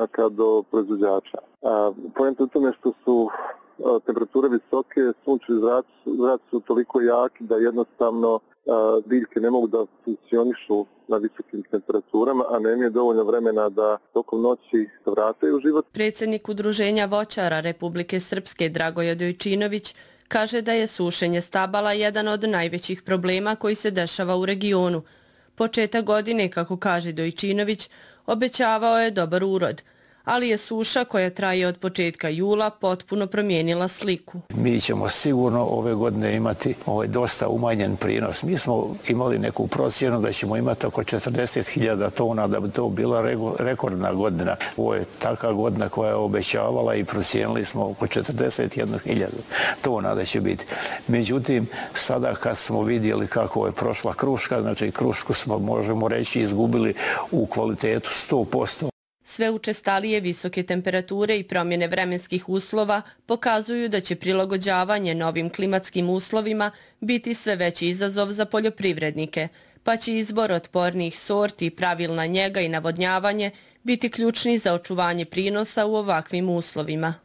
voćnjaka do proizvođača. Poenta u tome što su temperature visoke, sunčevi zraci su toliko jaki da jednostavno biljke ne mogu da funkcionišu na visokim temperaturama, a nemaju dovoljno vremena da tokom noći vrataju u život. Predsjednik Udruženja voćara Republike Srpske Dragoje Dojčinović kaže da je sušenje stabala jedan od najvećih problema koji se dešava u regionu. Početak godine, kako kaže Dojčinović, obećavao je dobar urod, ali je suša koja traje od početka jula potpuno promijenila sliku. Mi ćemo sigurno ove godine imati dosta umanjen prinos. Mi smo imali neku procjenu da ćemo imati oko 40.000 tona, da bi to bila rekordna godina. Ovo je taka godina koja je obećavala i procijenili smo oko 41.000 tona da će biti. Međutim, sada kad smo vidjeli kako je prošla kruška, znači krušku smo, možemo reći, izgubili u kvalitetu 100%. Sve učestalije visoke temperature i promjene vremenskih uslova pokazuju da će prilagođavanje novim klimatskim uslovima biti sve veći izazov za poljoprivrednike, pa će izbor otpornijih sorti, pravilna njega i navodnjavanje biti ključni za očuvanje prinosa u ovakvim uslovima.